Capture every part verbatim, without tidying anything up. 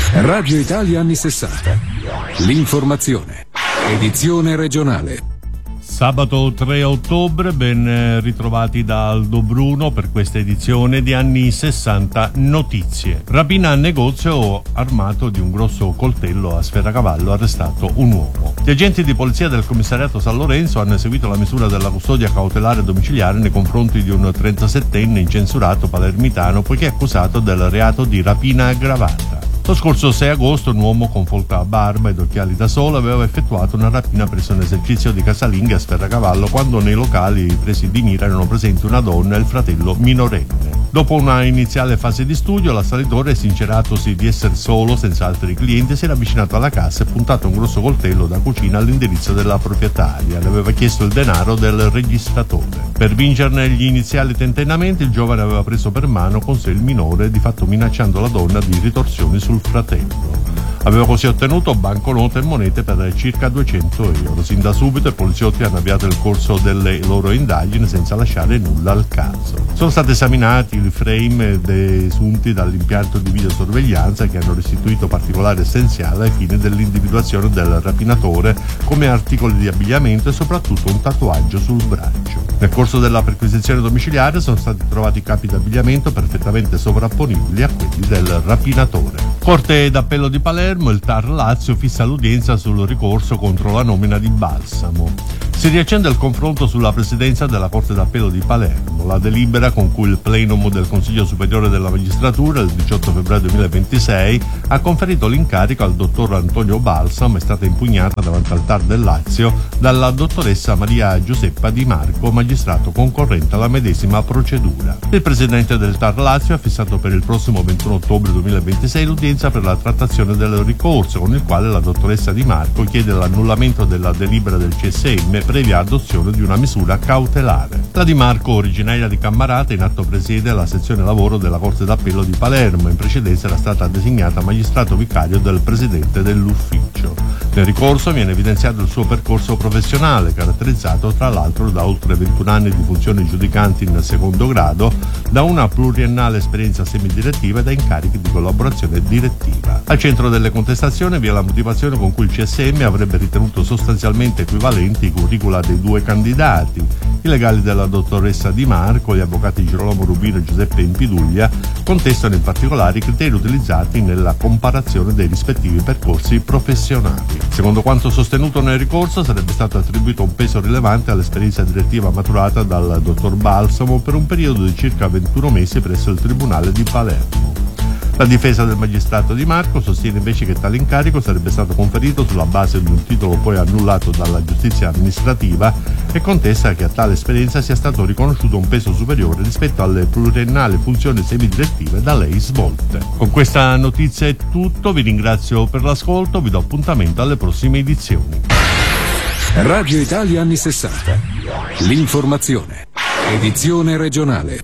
Radio Italia anni sessanta. L'informazione. Edizione regionale. Sabato tre ottobre, ben ritrovati da Aldo Bruno per questa edizione di Anni sessanta Notizie. Rapina a negozio, armato di un grosso coltello a Sferacavallo, arrestato un uomo. Gli agenti di polizia del commissariato San Lorenzo hanno eseguito la misura della custodia cautelare domiciliare nei confronti di un trentasettenne incensurato palermitano poiché accusato del reato di rapina aggravata. Lo scorso sei agosto un uomo con folta barba ed occhiali da sole aveva effettuato una rapina presso un esercizio di casalinghe a Sferacavallo quando nei locali presi di mira erano presenti una donna e il fratello minorenne. Dopo una iniziale fase di studio, l'assalitore, sinceratosi di essere solo, senza altri clienti, si era avvicinato alla cassa e puntato un grosso coltello da cucina all'indirizzo della proprietaria. Le aveva chiesto il denaro del registratore. Per vincerne gli iniziali tentennamenti, il giovane aveva preso per mano con sé il minore, di fatto minacciando la donna di ritorsioni sul fratello. Aveva così ottenuto banconote e monete per circa duecento euro. Sin da subito i poliziotti hanno avviato il corso delle loro indagini senza lasciare nulla al caso. Sono stati esaminati i frame desunti dall'impianto di videosorveglianza che hanno restituito particolare essenziale ai fini dell'individuazione del rapinatore come articoli di abbigliamento e soprattutto un tatuaggio sul braccio. Nel corso della perquisizione domiciliare sono stati trovati capi d'abbigliamento perfettamente sovrapponibili a quelli del rapinatore. Corte d'appello di Palermo, il T A R Lazio fissa l'udienza sul ricorso contro la nomina di Balsamo. Si riaccende il confronto sulla presidenza della Corte d'Appello di Palermo. La delibera con cui il plenum del Consiglio Superiore della Magistratura il diciotto febbraio duemilaventisei ha conferito l'incarico al dottor Antonio Balsamo è stata impugnata davanti al T A R del Lazio dalla dottoressa Maria Giuseppa Di Marco, magistrato concorrente alla medesima procedura. Il presidente del T A R Lazio ha fissato per il prossimo ventuno ottobre duemilaventisei l'udienza per la trattazione del ricorso con il quale la dottoressa Di Marco chiede l'annullamento della delibera del C S M previa adozione di una misura cautelare. La Di Marco, originaria di Cammarata, in atto presiede la sezione lavoro della Corte d'Appello di Palermo. In precedenza era stata designata magistrato vicario del presidente dell'ufficio. Nel ricorso viene evidenziato il suo percorso professionale, caratterizzato tra l'altro da oltre ventuno anni di funzioni giudicanti in secondo grado, da una pluriennale esperienza semidirettiva e da incarichi di collaborazione direttiva. Al centro delle contestazioni vi è la motivazione con cui il C S M avrebbe ritenuto sostanzialmente equivalenti i curricula dei due candidati. I legali della dottoressa Di Marco, gli avvocati Girolamo Rubino e Giuseppe Impiduglia, contestano in particolare i criteri utilizzati nella comparazione dei rispettivi percorsi professionali. Secondo quanto sostenuto nel ricorso, sarebbe stato attribuito un peso rilevante all'esperienza direttiva maturata dal dottor Balsamo per un periodo di circa ventuno mesi presso il Tribunale di Palermo. La difesa del magistrato Di Marco sostiene invece che tale incarico sarebbe stato conferito sulla base di un titolo poi annullato dalla giustizia amministrativa e contesta che a tale esperienza sia stato riconosciuto un peso superiore rispetto alle pluriennali funzioni semidirettive da lei svolte. Con questa notizia è tutto, vi ringrazio per l'ascolto, vi do appuntamento alle prossime edizioni. Radio Italia anni sessanta. L'informazione. Edizione regionale.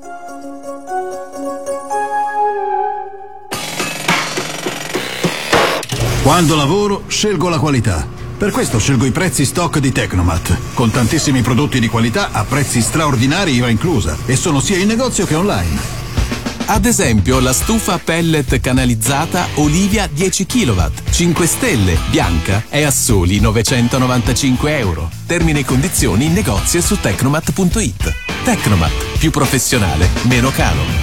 Quando lavoro, scelgo la qualità. Per questo scelgo i prezzi stock di Tecnomat, con tantissimi prodotti di qualità a prezzi straordinari I V A inclusa, e sono sia in negozio che online. Ad esempio la stufa pellet canalizzata Olivia dieci chilowatt, cinque stelle, bianca, è a soli novecentonovantacinque euro. Termini e condizioni in negozio e su tecnomat punto it. Tecnomat, più professionale, meno caro.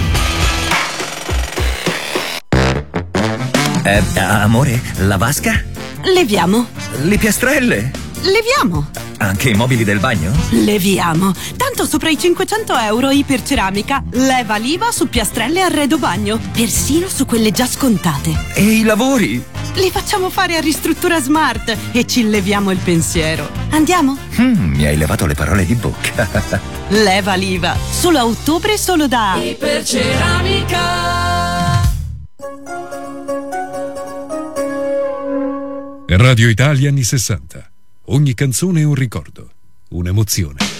Eh, amore, la vasca? Leviamo. Le piastrelle? Leviamo. Anche i mobili del bagno? Leviamo. Tanto sopra i cinquecento euro Iperceramica leva l'I V A su piastrelle e arredo bagno, persino su quelle già scontate. E i lavori? Li facciamo fare a Ristruttura Smart e ci leviamo il pensiero. Andiamo? Mm, mi hai levato le parole di bocca. Leva l'I V A. Solo a ottobre, solo da Iperceramica. Radio Italia anni sessanta. Ogni canzone è un ricordo, un'emozione.